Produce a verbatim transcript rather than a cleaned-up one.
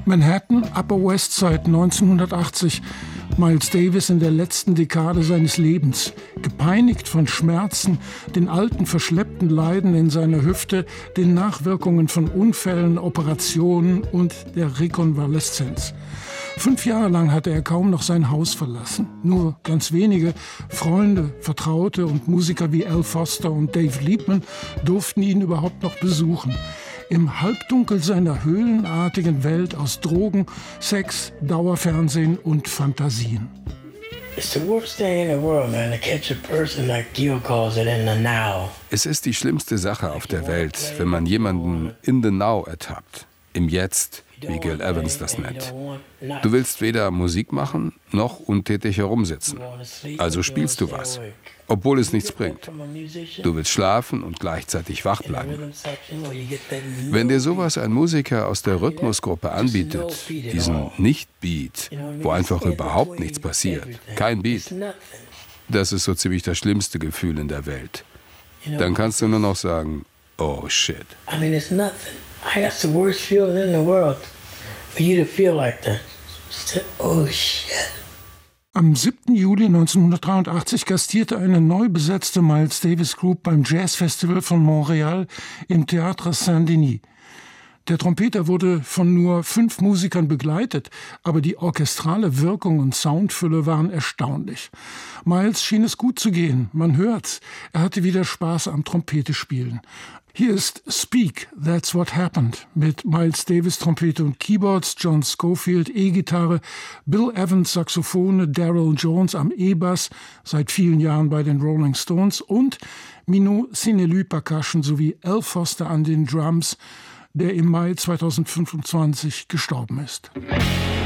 Manhattan, Upper West Side, neunzehnhundertachtzig. Miles Davis in der letzten Dekade seines Lebens. Gepeinigt von Schmerzen, den alten verschleppten Leiden in seiner Hüfte, den Nachwirkungen von Unfällen, Operationen und der Rekonvaleszenz. Fünf Jahre lang hatte er kaum noch sein Haus verlassen. Nur ganz wenige Freunde, Vertraute und Musiker wie Al Foster und Dave Liebman durften ihn überhaupt noch besuchen. Im Halbdunkel seiner höhlenartigen Welt aus Drogen, Sex, Dauerfernsehen und Fantasien. Es ist die schlimmste Sache auf der Welt, wenn man jemanden in the now ertappt, im Jetzt, wie Gil Evans das nennt. Du willst weder Musik machen, noch untätig herumsitzen. Also spielst du was, obwohl es nichts bringt. Du willst schlafen und gleichzeitig wach bleiben. Wenn dir sowas ein Musiker aus der Rhythmusgruppe anbietet, diesen Nicht-Beat, wo einfach überhaupt nichts passiert, kein Beat, das ist so ziemlich das schlimmste Gefühl in der Welt. Dann kannst du nur noch sagen, oh shit. I mean, it's nothing. That's the worst feeling in the world. For you to feel like that. Oh shit. Am siebten Juli neunzehnhundertdreiundachtzig gastierte eine neu besetzte Miles Davis Group beim Jazzfestival von Montreal im Théâtre Saint-Denis. Der Trompeter wurde von nur fünf Musikern begleitet, aber die orchestrale Wirkung und Soundfülle waren erstaunlich. Miles schien es gut zu gehen, man hört's. Er hatte wieder Spaß am Trompete spielen. Hier ist Speak, That's What Happened mit Miles Davis Trompete und Keyboards, John Scofield E-Gitarre, Bill Evans Saxophone, Daryl Jones am E-Bass, seit vielen Jahren bei den Rolling Stones und Mino Sinelu Percussion sowie Al Foster an den Drums, der im Mai zweitausendfünfundzwanzig gestorben ist.